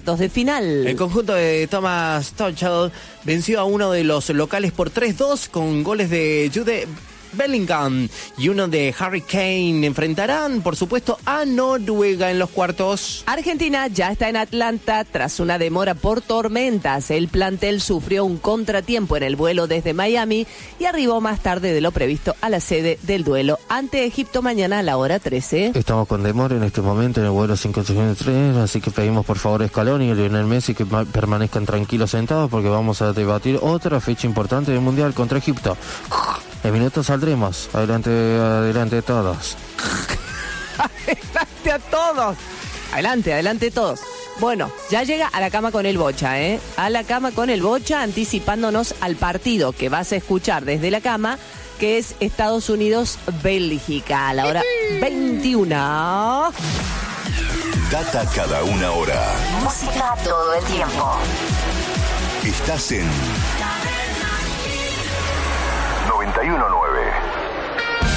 cuartos de final. El conjunto de Thomas Tuchel venció a uno de los locales por 3-2 con goles de Jude Bellingham y uno de Harry Kane. Enfrentarán, por supuesto, a Noruega en los cuartos. Argentina ya está en Atlanta tras una demora por tormentas. El plantel sufrió un contratiempo en el vuelo desde Miami y arribó más tarde de lo previsto a la sede del duelo ante Egipto mañana a la hora 13. Estamos con demora en este momento en el vuelo 553, así que pedimos por favor a Scaloni y Lionel Messi que permanezcan tranquilos sentados porque vamos a debatir otra fecha importante del Mundial contra Egipto. En minutos saldremos. Adelante de todos. Adelante a todos. Adelante todos. Bueno, ya llega a la cama con el Bocha, ¿eh? A la cama con el Bocha, anticipándonos al partido que vas a escuchar desde la cama, que es Estados Unidos-Bélgica, a la hora 21. Data cada una hora. Música todo el tiempo. Estás en 91.9.